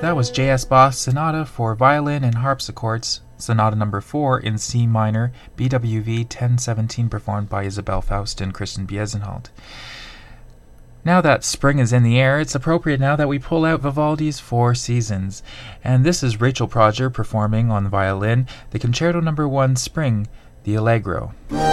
that was J.S. Bach's Sonata for Violin and Harpsichords, Sonata number 4 in C minor, BWV 1017, performed by Isabel Faust and Christian Biesenhold. Now that spring is in the air, it's appropriate now that we pull out Vivaldi's Four Seasons. And this is Rachel Prodger performing on the violin the Concerto number 1 Spring, the Allegro.